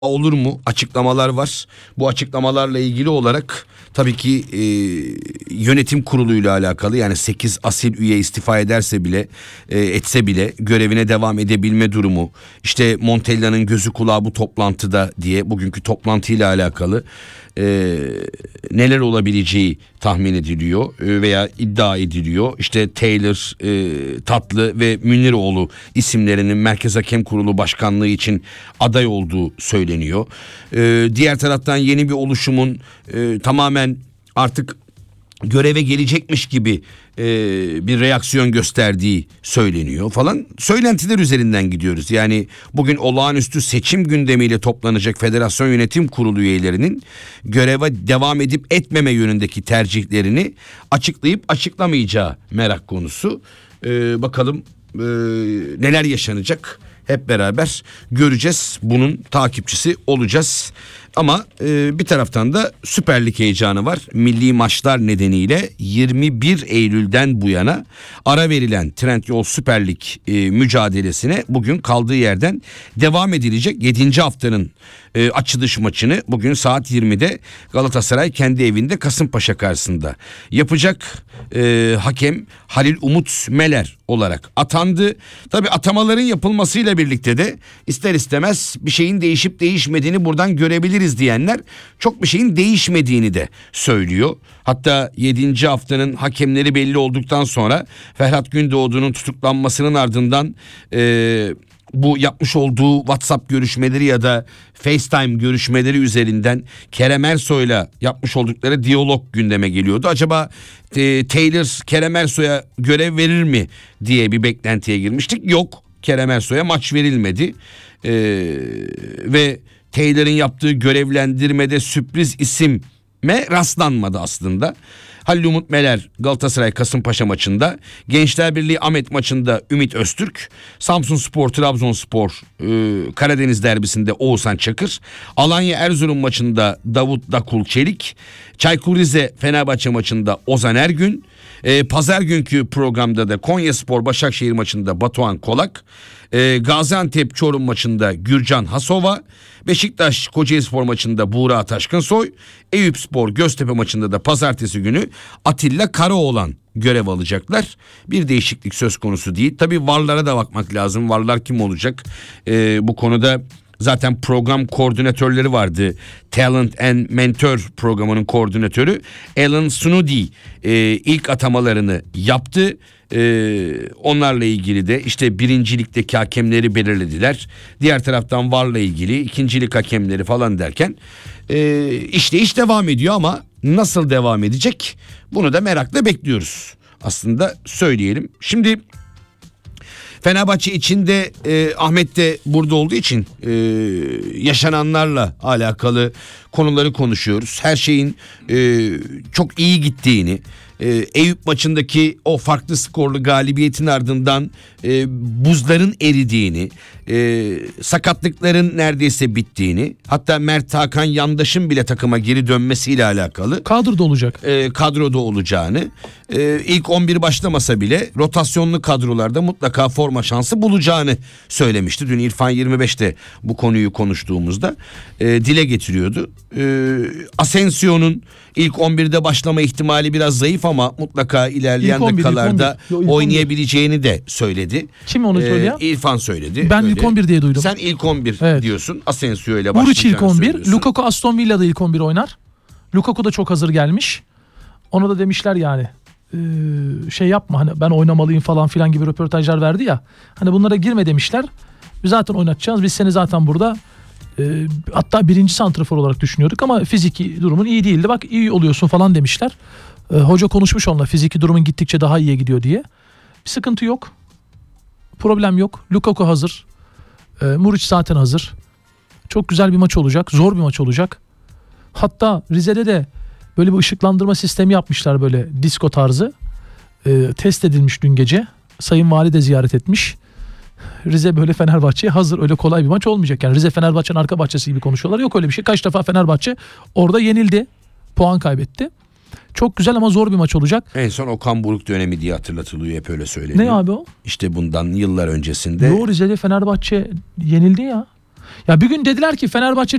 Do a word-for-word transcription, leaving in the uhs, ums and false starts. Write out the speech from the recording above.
olur mu? Açıklamalar var. Bu açıklamalarla ilgili olarak tabii ki e, yönetim kuruluyla alakalı, yani sekiz asil üye istifa ederse bile e, etse bile görevine devam edebilme durumu, işte Montella'nın gözü kulağı bu toplantıda diye bugünkü toplantıyla alakalı e, neler olabileceği tahmin ediliyor e, veya iddia ediliyor. İşte Taylor, e, Tatlı ve Münirioğlu isimlerinin Merkez Hakem Kurulu başkanlığı için aday olduğu söyleniyor. E, diğer taraftan yeni bir oluşumun e, tamamen artık göreve gelecekmiş gibi e, bir reaksiyon gösterdiği söyleniyor falan. Söylentiler üzerinden gidiyoruz. Yani bugün olağanüstü seçim gündemiyle toplanacak Federasyon Yönetim Kurulu üyelerinin göreve devam edip etmeme yönündeki tercihlerini açıklayıp açıklamayacağı merak konusu. E, bakalım e, neler yaşanacak, hep beraber göreceğiz. Bunun takipçisi olacağız. Ama e, bir taraftan da Süper Lig heyecanı var. Milli maçlar nedeniyle yirmi bir Eylül'den bu yana ara verilen Trendyol Süper Lig e, mücadelesine bugün kaldığı yerden devam edilecek. yedinci haftanın e, açılış maçını bugün saat yirmide Galatasaray kendi evinde Kasımpaşa karşısında yapacak. E, hakem Halil Umut Meler olarak atandı. Tabii atamaların yapılmasıyla birlikte de ister istemez bir şeyin değişip değişmediğini buradan görebiliriz diyenler çok bir şeyin değişmediğini de söylüyor. Hatta yedinci haftanın hakemleri belli olduktan sonra Ferhat Gündoğdu'nun tutuklanmasının ardından e, bu yapmış olduğu WhatsApp görüşmeleri ya da FaceTime görüşmeleri üzerinden Kerem Ersoy'la yapmış oldukları diyalog gündeme geliyordu. Acaba e, Taylor Kerem Ersoy'a görev verir mi diye bir beklentiye girmiştik. Yok, Kerem Ersoy'a maç verilmedi e, ve Taylor'ın yaptığı görevlendirmede sürpriz isime rastlanmadı aslında. Halil Umut Meler Galatasaray Kasımpaşa maçında, Gençler Birliği Ahmet maçında Ümit Öztürk, Samsunspor Trabzonspor e, Karadeniz derbisinde Oğuzhan Çakır, Alanya Erzurum maçında Davut Dakul Çelik, Çaykur Rize Fenerbahçe maçında Ozan Ergün, e, pazar günkü programda da Konyaspor Başakşehir maçında Batuhan Kolak, e, Gaziantep Çorum maçında Gürcan Hasova, Beşiktaş Kocaelispor maçında Buğra Taşkınsoy, Eyüpspor Göztepe maçında da pazartesi günü Atilla Karaoğlan görev alacaklar. Bir değişiklik söz konusu değil. Tabii varlara da bakmak lazım. Varlar kim olacak? Ee, bu konuda zaten program koordinatörleri vardı. Talent and Mentor programının koordinatörü Alan Snudi e, ilk atamalarını yaptı. Ee, onlarla ilgili de işte birincilikteki hakemleri belirlediler. Diğer taraftan varla ilgili ikincilik hakemleri falan derken e, işleyiş devam ediyor ama nasıl devam edecek? Bunu da merakla bekliyoruz. Aslında söyleyelim. Şimdi Fenerbahçe içinde e, Ahmet de burada olduğu için e, yaşananlarla alakalı konuları konuşuyoruz. Her şeyin e, çok iyi gittiğini, e, Eyüp maçındaki o farklı skorlu galibiyetin ardından e, buzların eridiğini, e, sakatlıkların neredeyse bittiğini, hatta Mert Hakan Yandaş'ın bile takıma geri dönmesiyle alakalı kadroda olacak. E, kadroda olacağını, e, ilk on bir başlamasa bile rotasyonlu kadrolarda mutlaka forma şansı bulacağını söylemişti. Dün İrfan yirmi beşte bu konuyu konuştuğumuzda e, dile getiriyordu. E, Asensio'nun ilk on birde başlama ihtimali biraz zayıf ama mutlaka ilerleyen on bir, dakikalarda ilk on bir. Yo, oynayabileceğini de söyledi. Kim onu söylüyor? Ee, İrfan söyledi. Ben öyle. ilk on bir diye duydum. Sen ilk on bir evet. diyorsun. Asensio ile Muriç başlayacağını ilk on bir. söylüyorsun. Lukaku Aston Villa'da ilk on bir oynar. Lukaku da çok hazır gelmiş. Ona da demişler yani e, şey yapma hani ben oynamalıyım falan filan gibi röportajlar verdi ya. Hani bunlara girme demişler. Biz zaten oynatacağız. Biz seni zaten burada e, hatta birinci santrafor olarak düşünüyorduk ama fiziki durumun iyi değildi. Bak iyi oluyorsun falan demişler. E, hoca konuşmuş onunla fiziki durumun gittikçe daha iyiye gidiyor diye. Bir sıkıntı yok. Problem yok. Lukaku hazır. E, Muriç zaten hazır. Çok güzel bir maç olacak. Zor bir maç olacak. Hatta Rize'de de böyle bir ışıklandırma sistemi yapmışlar böyle disco tarzı. E, test edilmiş dün gece. Sayın Vali de ziyaret etmiş. Rize böyle Fenerbahçe'ye hazır. Öyle kolay bir maç olmayacak. Yani Rize Fenerbahçe'nin arka bahçesi gibi konuşuyorlar. Yok öyle bir şey. Kaç defa Fenerbahçe orada yenildi. Puan kaybetti. Çok güzel ama zor bir maç olacak. En son Okan Buruk dönemi diye hatırlatılıyor, hep öyle söyleniyor. Ne abi o? İşte bundan yıllar öncesinde. Yo, Rize'de Fenerbahçe yenildi ya. Ya bir gün dediler ki Fenerbahçe